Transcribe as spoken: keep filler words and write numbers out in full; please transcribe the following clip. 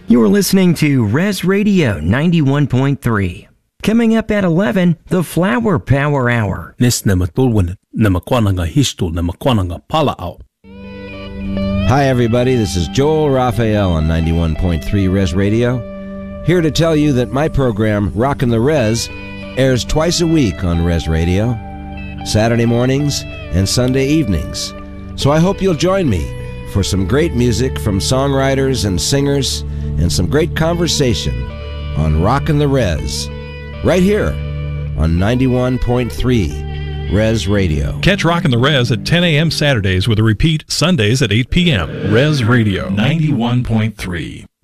You're listening to Res Radio ninety-one point three. Coming up at eleven, the Flower Power Hour. Nes na matulwan na makwana nga histo na makwana nga palaaw. Hi everybody, this is Joel Raphael on ninety-one point three Res Radio, here to tell you that my program, Rockin' the Res, airs twice a week on Res Radio, Saturday mornings and Sunday evenings. So I hope you'll join me for some great music from songwriters and singers and some great conversation on Rockin' the Res, right here on ninety-one point three Res Radio. Catch Rockin' the Res at ten a.m. Saturdays with a repeat Sundays at eight p.m. Res Radio ninety-one point three.